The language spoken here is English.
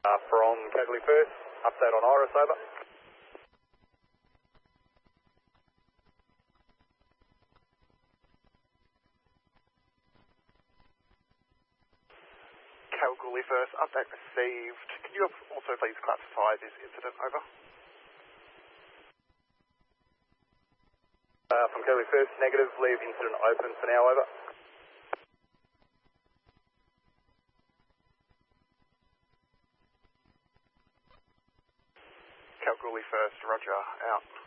From Calgary First, update on Iris, over. Kalgoorlie First, update received. Can you also please classify this incident, over? From Calgary First, negative, leave incident open for now, over. Kalgoorlie First, roger, out.